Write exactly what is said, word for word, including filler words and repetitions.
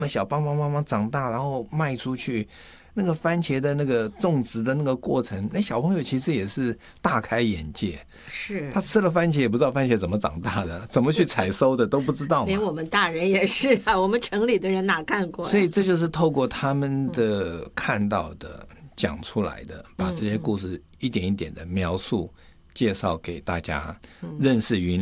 么小，帮帮帮帮长大，然后卖出去。那个番茄的那个种植的那个过程，那小朋友其实也是大开眼界。 是他吃了番茄也不知道番茄怎么长大的，怎么去采收的都不知道嘛。 连我们大人也是啊，我们城里的人哪看过、啊？ 所以这就是透过他们的看到的、讲出来的，把这些故事一点一点的描述、介绍给大家认识云林。